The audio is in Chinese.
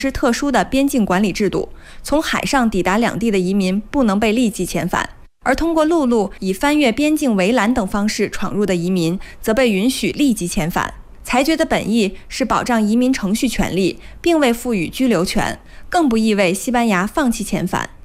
是特殊的边境管理制度，从海上抵达两地的移民不能被立即遣返，而通过陆路以翻越边境围栏等方式闯入的移民则被允许立即遣返。裁决的本意是保障移民程序权利，并未赋予居留权，更不意味西班牙放弃遣返。